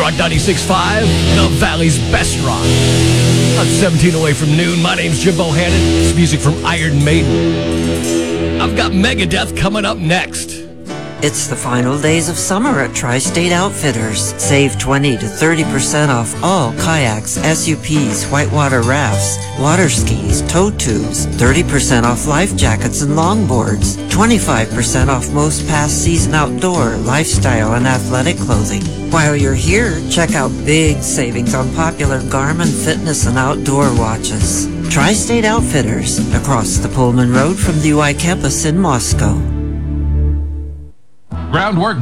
Rock 96.5, the Valley's best rock. About 17 away from noon. My name's Jim Bohannon. It's music from Iron Maiden. I've got Megadeth coming up next. It's the final days of summer at Tri-State Outfitters. Save 20 to 30% off all kayaks, SUPs, whitewater rafts, water skis, tow tubes, 30% off life jackets and longboards, 25% off most past season outdoor, lifestyle, and athletic clothing. While you're here, check out big savings on popular Garmin fitness and outdoor watches. Tri-State Outfitters, across the Pullman Road from the UI campus in Moscow. Groundwork